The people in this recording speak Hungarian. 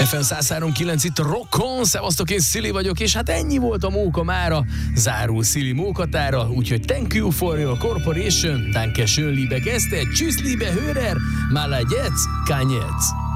FM 103.9 itt Rockon, szevasztok, én Szili vagyok, és hát ennyi volt a móka mára, zárul Szili mókatára, úgyhogy thank you for your corporation, danke schön liebe Gäste, tschüss liebe Hörer, mal jetzt, kann jetzt.